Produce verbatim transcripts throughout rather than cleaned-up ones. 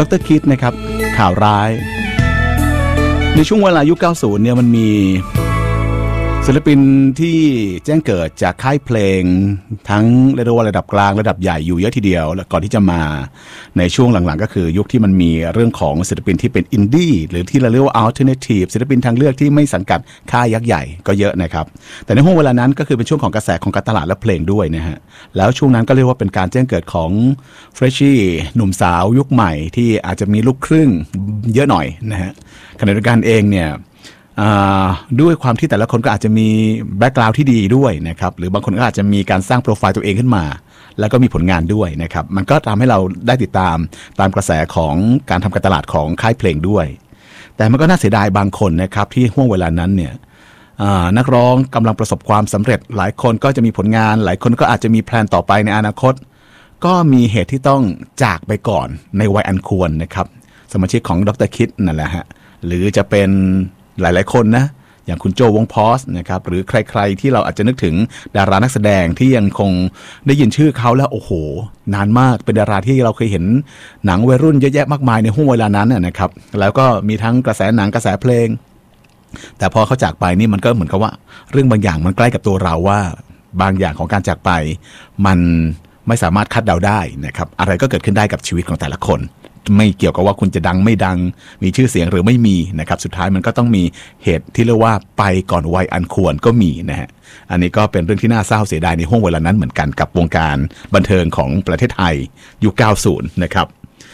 ดร.คิดนะครับข่าวร้ายในช่วงเวลายุคเก้าสิบเนี่ยมันมีศิลปินที่แจ้งเกิดจากค่ายเพลงทั้งเรียกว่าระดับกลางระดับใหญ่อยู่เยอะทีเดียวแล้วก่อนที่จะมาในช่วงหลังๆก็คือยุคที่มันมีเรื่องของศิลปินที่เป็นอินดี้หรือที่เราเรียกว่าอัลเทอร์เนทีฟศิลปินทางเลือกที่ไม่สังกัดค่ายยักษ์ใหญ่ก็เยอะนะครับแต่ในช่วงเวลานั้นก็คือเป็นช่วงของกระแสของการตลาดและเพลงด้วยนะฮะแล้วช่วงนั้นก็เรียกว่าเป็นการแจ้งเกิดของเฟรชชี่หนุ่มสาวยุคใหม่ที่อาจจะมีลูกครึ่งเยอะหน่อยนะฮะขณะเดียวกันเองเนี่ยด้วยความที่แต่ละคนก็อาจจะมีแบ็กกราวด์ที่ดีด้วยนะครับหรือบางคนก็อาจจะมีการสร้างโปรไฟล์ตัวเองขึ้นมาแล้วก็มีผลงานด้วยนะครับมันก็ทำให้เราได้ติดตามตามกระแสของการทำการตลาดของค่ายเพลงด้วยแต่มันก็น่าเสียดายบางคนนะครับที่ห่วงเวลานั้นเนี่ยนักร้องกำลังประสบความสำเร็จหลายคนก็จะมีผลงานหลายคนก็อาจจะมีแพลนต่อไปในอนาคตก็มีเหตุที่ต้องจากไปก่อนในวัยอันควรนะครับสมาชิกของดร.คิดนั่นแหละฮะหรือจะเป็นหลายๆคนนะอย่างคุณโจวงพอสนะครับหรือใครๆที่เราอาจจะนึกถึงดารานักแสดงที่ยังคงได้ยินชื่อเขาแล้วโอ้โหนานมากเป็นดาราที่เราเคยเห็นหนังวัยรุ่นเยอะแยะมากมายในห่วงเวลานั้นนะครับแล้วก็มีทั้งกระแสหนังกระแสเพลงแต่พอเขาจากไปนี่มันก็เหมือนกับว่าเรื่องบางอย่างมันใกล้กับตัวเราว่าบางอย่างของการจากไปมันไม่สามารถคาดเดาได้นะครับอะไรก็เกิดขึ้นได้กับชีวิตของแต่ละคนไม่เกี่ยวกับว่าคุณจะดังไม่ดังมีชื่อเสียงหรือไม่มีนะครับสุดท้ายมันก็ต้องมีเหตุที่เรียกว่าไปก่อนวัยอันควรก็มีนะฮะอันนี้ก็เป็นเรื่องที่น่าเศร้าเสียดายในห้วงเวลานั้นเหมือนกันกับวงการบันเทิงของประเทศไทยยุคเก้าสิบนะครับ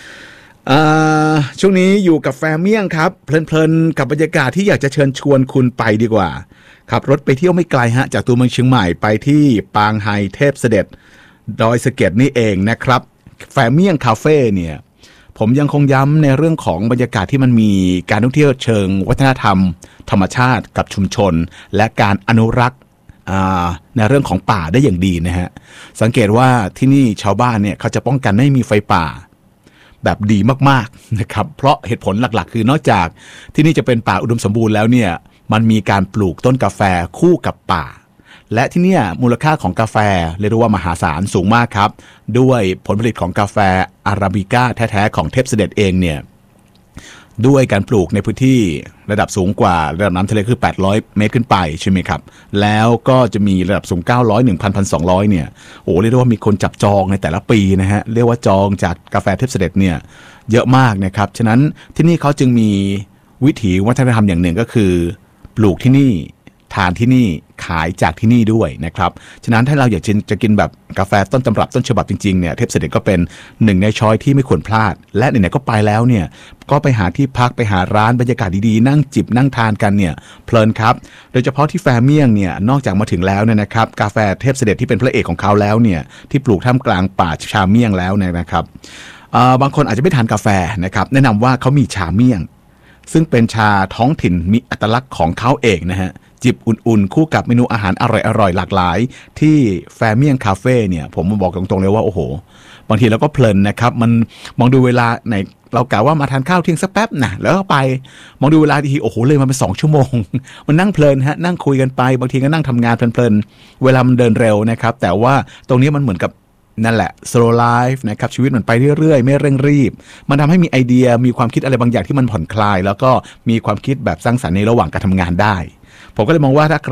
ช่วงนี้อยู่กับแฟร์เมี่ยงครับเพลินๆกับบรรยากาศที่อยากจะเชิญชวนคุณไปดีกว่าขับรถไปเที่ยวไม่ไกลฮะจากตัวเมืองเชียงใหม่ไปที่ปางไฮเทพเสด็จดอยสะเก็ดนี่เองนะครับแฟร์เมี่ยงคาเฟ่เนี่ยผมยังคงย้ำในเรื่องของบรรยากาศที่มันมีการท่องเที่ยวเชิงวัฒนธรรมธรรมชาติกับชุมชนและการอนุรักษ์ในเรื่องของป่าได้อย่างดีนะฮะสังเกตว่าที่นี่ชาวบ้านเนี่ยเขาจะป้องกันไม่ให้มีไฟป่าแบบดีมากๆนะครับเพราะเหตุผลหลักๆคือนอกจากที่นี่จะเป็นป่าอุดมสมบูรณ์แล้วเนี่ยมันมีการปลูกต้นกาแฟคู่กับป่าและที่นี่มูลค่าของกาแฟเรียกว่ามหาศาลสูงมากครับด้วยผลผลิตของกาแฟอาราบิก้าแท้ๆของเทพเสด็จเองเนี่ยด้วยการปลูกในพื้นที่ระดับสูงกว่าระดับน้ำทะเลคือแปดร้อยเมตรขึ้นไปใช่ไหมครับแล้วก็จะมีระดับสูงเก้าร้อย หนึ่งพัน หนึ่งพันสองร้อยเนี่ยโอ้เรียกว่ามีคนจับจองในแต่ละปีนะฮะเรียกว่าจองจากกาแฟเทพเสด็จเนี่ยเยอะมากนะครับฉะนั้นที่นี่เขาจึงมีวิถีวัฒนธรรมอย่างหนึ่งก็คือปลูกที่นี่ทานที่นี่ขายจากที่นี่ด้วยนะครับฉะนั้นถ้าเราอยากจะกินแบบกาแฟต้นตำรับต้นฉบับจริงๆเนี่ยเทพเสด็จก็เป็นหนึ่งในช้อยที่ไม่ควรพลาดและไหนๆก็ไปแล้วเนี่ยก็ไปหาที่พักไปหาร้านบรรยากาศดีๆนั่งจิบนั่งทานกันเนี่ยเพลินครับโดยเฉพาะที่แฟร์เมี่ยงเนี่ยนอกจากมาถึงแล้วเนี่ยนะครับกาแฟเทพเสด็จที่เป็นพระเอกของเขาแล้วเนี่ยที่ปลูกท่ามกลางป่าชาเมี่ยงแล้วเนี่ยนะครับบางคนอาจจะไม่ทานกาแฟนะครับแนะนำว่าเขามีชาเมี่ยงซึ่งเป็นชาท้องถิ่นมีอัตลักษณ์ของเขาเองนะฮะจิบอุ่นๆคู่กับเมนูอาหารอร่อยๆหลากหลายที่แฟร์เมี่ยงคาเฟ่เนี่ยผมบอกตรงๆเลยว่าโอ้โหบางทีเราก็เพลินนะครับมันมองดูเวลาในเรากะว่ามาทานข้าวเที่ยงสักแป๊บนะแล้วก็ไปมองดูเวลาทีโอ้โหเลยมาเป็นสองชั่วโมงมันนั่งเพลินฮะนั่งคุยกันไปบางทีก็นั่งทำงานเพลินๆเวลามันเดินเร็วนะครับแต่ว่าตรงนี้มันเหมือนกับนั่นแหละ slow life นะครับชีวิตมันไปเรื่อยๆไม่เร่งรีบมันทำให้มีไอเดียมีความคิดอะไรบางอย่างที่มันผ่อนคลายแล้วก็มีความคิดแบบสร้างสรรค์ในระหว่างการทำงานได้ผมก็เลยมองว่าถ้า